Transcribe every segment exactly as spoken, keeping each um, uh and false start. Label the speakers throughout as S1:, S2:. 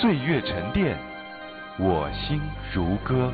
S1: 岁月沉淀，我心如歌。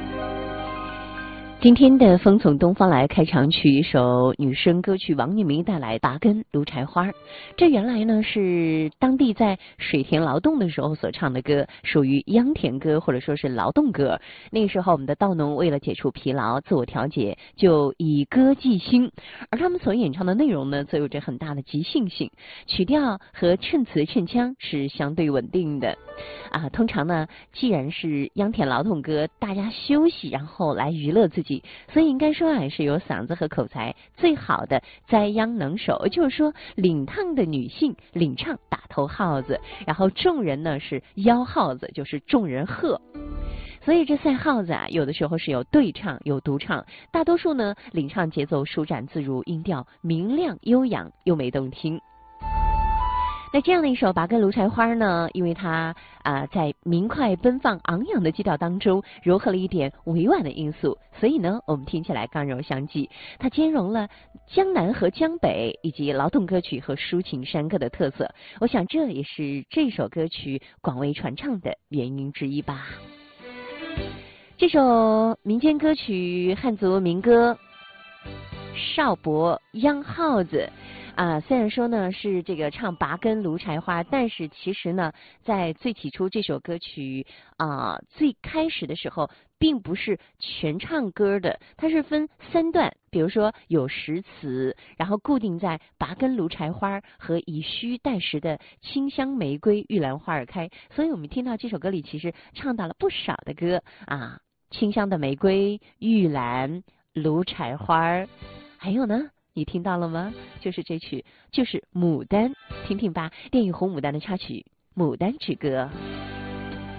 S2: 今天的风从东方来开场曲，一首女声歌曲，王念明带来《拔根芦柴花》。这原来呢是当地在水田劳动的时候所唱的歌，属于秧田歌或者说是劳动歌。那个时候我们的稻农为了解除疲劳、自我调节，就以歌寄兴，而他们所演唱的内容呢，则有着很大的即兴性，曲调和衬词衬腔是相对稳定的。啊，通常呢，既然是秧田劳动歌，大家休息然后来娱乐自己，所以应该说啊，是有嗓子和口才最好的栽秧能手，就是说领唱的女性领唱打头号子，然后众人呢是吆号子，就是众人喝。所以这赛号子啊，有的时候是有对唱有独唱，大多数呢领唱节奏舒展自如，音调明亮悠扬，优美动听。那这样的一首《拔根芦柴花》呢，因为它啊、呃、在明快奔放昂扬的基调当中糅合了一点委婉的因素，所以呢我们听起来刚柔相济，它兼容了江南和江北以及劳动歌曲和抒情山歌的特色，我想这也是这首歌曲广为传唱的原因之一吧。这首民间歌曲汉族民歌少伯秧号子啊，虽然说呢是这个唱拔根芦柴花，但是其实呢，在最起初这首歌曲啊最开始的时候，并不是全唱歌的，它是分三段，比如说有实词，然后固定在拔根芦柴花和以须代时的清香玫瑰玉兰花儿开，所以我们听到这首歌里其实唱到了不少的歌啊，清香的玫瑰、玉兰、芦柴花，还有呢。你听到了吗？就是这曲，就是《牡丹》，听听吧，电影《红牡丹》的插曲《牡丹之歌》。